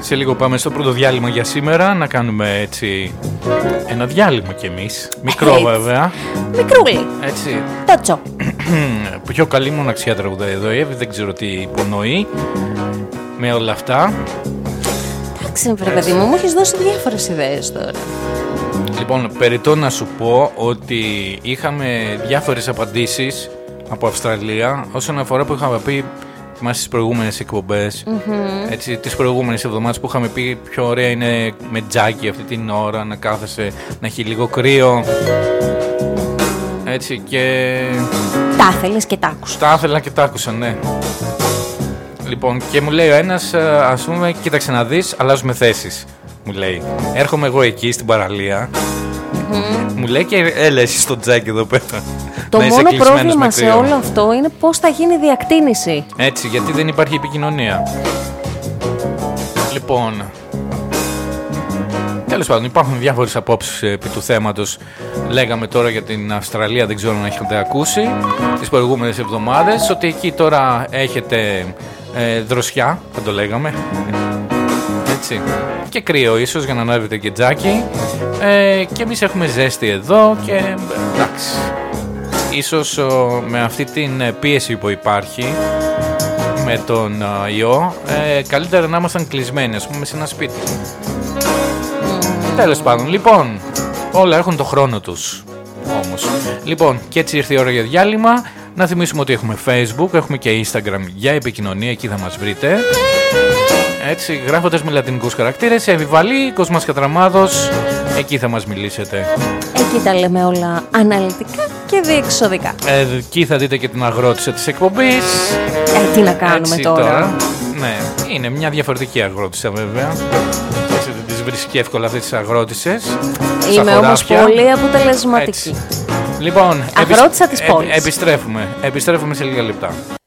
Σε λίγο πάμε στο πρώτο διάλειμμα για σήμερα. Να κάνουμε έτσι ένα διάλειμμα κι εμείς. Μικρό βέβαια. Μικρούλι. Έτσι. Τότσο. Πιο καλή μοναξιά τραγουδάει εδώ η Εύη. Δεν ξέρω τι υπονοεί με όλα αυτά. Εντάξει, βρε παιδί μου, μου έχεις δώσει διάφορες ιδέες τώρα. Λοιπόν, περιττώ να σου πω ότι είχαμε διάφορες απαντήσεις από Αυστραλία όσον αφορά που είχαμε πει, θυμάσαι τις προηγούμενες εκπομπές, έτσι, τις προηγούμενες εβδομάδες που είχαμε πει πιο ωραία είναι με τζάκι αυτή την ώρα, να κάθεσαι, να έχει λίγο κρύο, έτσι, και... Τα ήθελες και τα άκουσα. Τα ήθελα και τα άκουσα, ναι. Λοιπόν, και μου λέει ο ένας, ας πούμε, κοίταξε να δεις, αλλάζουμε θέσεις. Μου λέει, έρχομαι εγώ εκεί στην παραλία. Μου λέει και έλα εσύ στο τζάκι εδώ πέρα. Το μόνο πρόβλημα σε όλο αυτό είναι πώς θα γίνει η διακτίνηση. Έτσι, γιατί δεν υπάρχει επικοινωνία. Λοιπόν, τέλος πάντων, υπάρχουν διάφορες απόψεις επί του θέματος. Λέγαμε τώρα για την Αυστραλία, δεν ξέρω αν έχετε ακούσει τις προηγούμενες εβδομάδες, ότι εκεί τώρα έχετε δροσιά, θα το λέγαμε, έτσι, και κρύο ίσως για να ανάβετε και τζάκι, και εμείς έχουμε ζέστη εδώ και εντάξει, ίσως με αυτή την πίεση που υπάρχει με τον ιό, καλύτερα να ήμασταν κλεισμένοι, ας πούμε, σε ένα σπίτι. Τέλος πάντων, λοιπόν, όλα έχουν το χρόνο τους όμως. Λοιπόν, και έτσι ήρθε η ώρα για διάλειμμα. Να θυμίσουμε ότι έχουμε Facebook, έχουμε και Instagram για επικοινωνία, εκεί θα μας βρείτε. Έτσι, γράφοντας με λατινικούς χαρακτήρες, Εύη Κοσμάς Κατραμάδος, εκεί θα μας μιλήσετε. Εκεί τα λέμε όλα αναλυτικά και διεξοδικά. Εκεί θα δείτε και την αγρότησα της εκπομπής. Τι να κάνουμε τώρα. Ναι, είναι μια διαφορετική αγρότησα βέβαια. Έτσι, δεν τις βρίσκει εύκολα αυτές τις αγρότησες. Είμαι όμως πολύ αποτελεσματική. Έτσι. Λοιπόν, αγρότησα της πόλης. Επιστρέφουμε σε λίγα λεπτά.